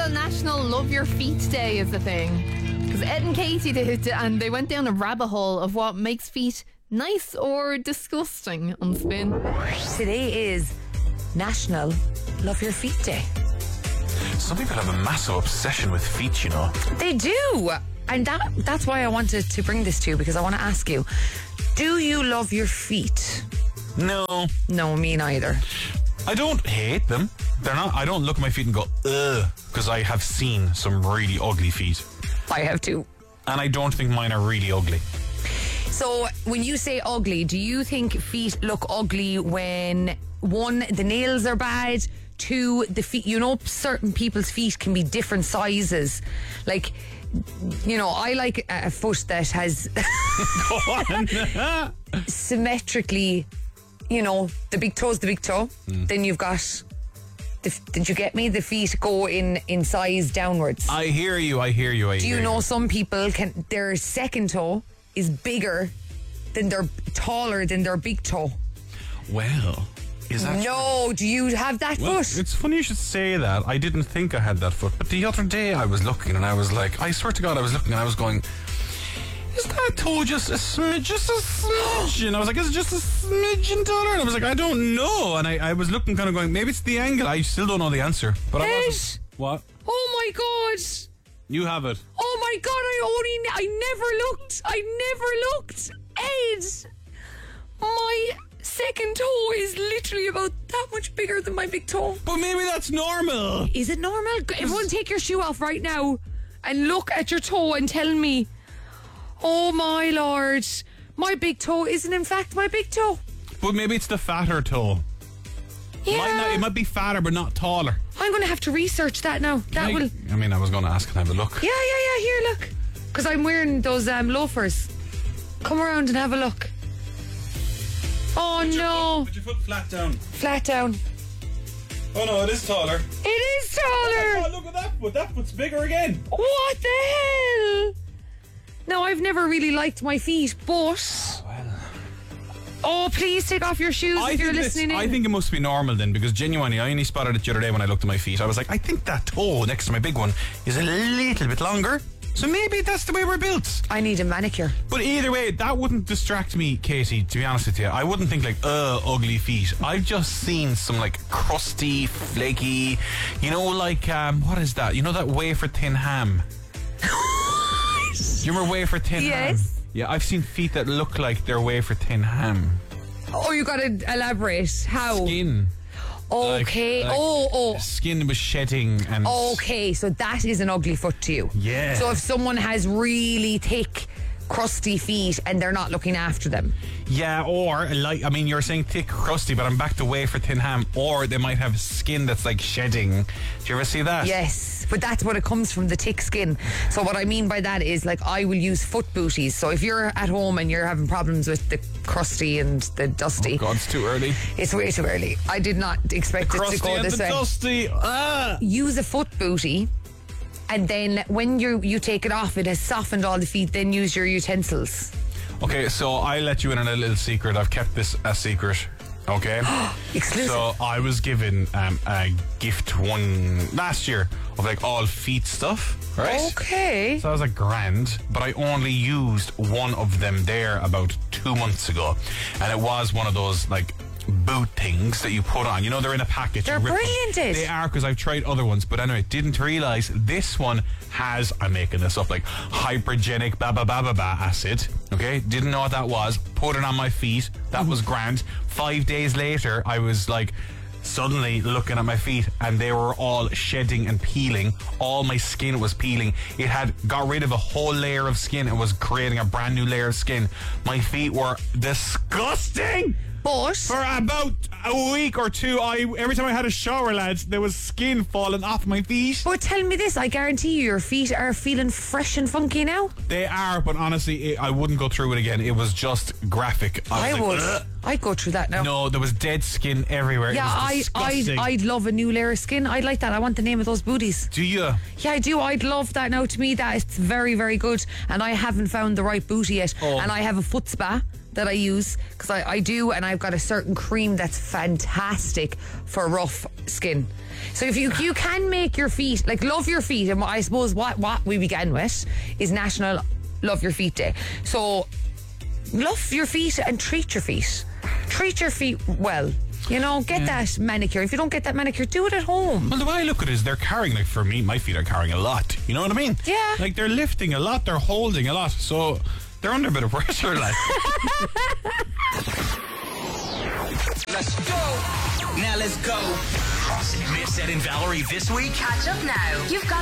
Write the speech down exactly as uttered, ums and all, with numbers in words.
Well, National Love Your Feet Day is the thing. Because Ed and Katie did, and they went down a rabbit hole of what makes feet nice or disgusting on Spin. Today is National Love Your Feet Day. Some people have a massive obsession with feet, you know. They do. And that that's why I wanted to bring this to you, because I want to ask you, do you love your feet? No. No, me neither. I don't hate them. They're not. I don't look at my feet and go, ugh, because I have seen some really ugly feet. I have too. And I don't think mine are really ugly. So when you say ugly, do you think feet look ugly when, one, the nails are bad, two, the feet, you know, certain people's feet can be different sizes. Like, you know, I like a foot that has Go on. symmetrically, you know, the big toe's the big toe. Mm. Then you've got, the, did you get me? The feet go in, in size downwards. I hear you, I hear you, I Do hear you know you. some people can, their second toe is bigger than their, taller than their big toe? Well, is that No, do you have that Well, foot? it's funny you should say that. I didn't think I had that foot, but the other day I was looking and I was like, I swear to God, I was looking and I was going, is that toe just a smidge, just a smidge? And I was like, is it just a smidgen taller? And I was like, I don't know. And I, I was looking kind of going, maybe it's the angle. I still don't know the answer. But I Ed! wasn't. What? Oh my God. You have it. Oh my God, I only, I never looked. I never looked. Ed, my second toe is literally about that much bigger than my big toe. But maybe that's normal. Is it normal? Everyone take your shoe off right now and look at your toe and tell me, oh my Lord, my big toe isn't in fact my big toe. But maybe it's the fatter toe. Yeah. Might not, it might be fatter, but not taller. I'm going to have to research that now. That I, will... I mean, I was going to ask, can I have a look? Yeah, yeah, yeah, here, look. Because I'm wearing those um, loafers. Come around and have a look. Oh, Put your no. foot- Put your foot flat down. Flat down. Oh no, it is taller. It is taller. Oh, look at that foot. That foot's bigger again. What the hell? Now, I've never really liked my feet, but... Oh, please take off your shoes I if you're think this- listening in. I think it must be normal then, because genuinely, I only spotted it the other day when I looked at my feet. I was like, I think that toe next to my big one is a little bit longer. So maybe that's the way we're built. I need a manicure. But either way, that wouldn't distract me, Katie, to be honest with you. I wouldn't think like, uh, ugly feet. I've just seen some like crusty, flaky, you know, like, um, what is that? You know that wafer thin ham? Do you remember wafer thin ham? Yes. Yeah, I've seen feet that look like they're wafer thin ham. Oh, you gotta elaborate. How? Skin. Okay. Like- like oh, oh. Skin was shedding and... Okay, so that is an ugly foot to you. Yeah. So if someone has really thick, crusty feet and they're not looking after them. Yeah, or like, I mean, you're saying thick, crusty, but I'm back to wafer thin ham. Or they might have skin that's like shedding. Do you ever see that? Yes, but that's what it comes from, the thick skin. So what I mean by that is, like, I will use foot booties. So if you're at home and you're having problems with the crusty and the dusty, Oh God, it's too early. it's way too early. I did not expect it to Crusty go and this the way. dusty. Ah. Use a foot booty, and then when you you take it off, it has softened all the feet. Then use your utensils. Okay, so I let you in on a little secret. I've kept this a secret. Okay. Exclusive. So I was given um, a gift one last year of like all feet stuff, right? Okay. So I was like, grand, but I only used one of them there about two months ago. And it was one of those like boot things that you put on. You know, they're in a package. They're You rip them. brilliant, Ed. They are, because I've tried other ones. But anyway, didn't realise this one has, I'm making this up, like hypergenic babababa acid. Okay, didn't know what that was. Put it on my feet. That was grand. Five days later, I was like suddenly looking at my feet and they were all shedding and peeling. All my skin was peeling. It had got rid of a whole layer of skin and was creating a brand new layer of skin. My feet were disgusting. But For about a week or two, I every time I had a shower, lads, there was skin falling off my feet. but tell me this, I guarantee you, your feet are feeling fresh and funky now. They are, but honestly, it, I wouldn't go through it again. It was just graphic. I, was like, would. "Ugh." I'd go through that now. No, there was dead skin everywhere. Yeah, it I, was I'd, disgusting. I'd love a new layer of skin. I'd like that. I want the name of those booties. Do you? Yeah, I do. I'd love that now. To me, that it's very, very good. And I haven't found the right booty yet. Oh. And I have a foot spa that I use, because I, I do, and I've got a certain cream that's fantastic for rough skin. So if you you can make your feet, like, love your feet, and I suppose what, what we began with is National Love Your Feet Day. So love your feet and treat your feet. Treat your feet well. You know, get yeah. that manicure. If you don't get that manicure, do it at home. Well, the way I look at it is they're carrying, like, for me, my feet are carrying a lot. You know what I mean? Yeah. Like, they're lifting a lot, they're holding a lot. So they're under a bit of pressure, like. Let's go. Now let's go. Miss Ed and Valerie this week. Catch up now. You've got